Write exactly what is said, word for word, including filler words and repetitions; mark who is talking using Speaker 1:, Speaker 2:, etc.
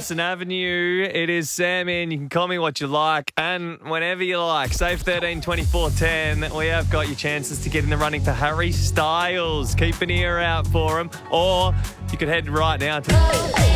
Speaker 1: Harrison Avenue. It is Sammy, and you can call me what you like and whenever you like. Save thirteen twenty-four ten. We have got your chances to get in the running for Harry Styles. Keep an ear out for him. Or you could head right now to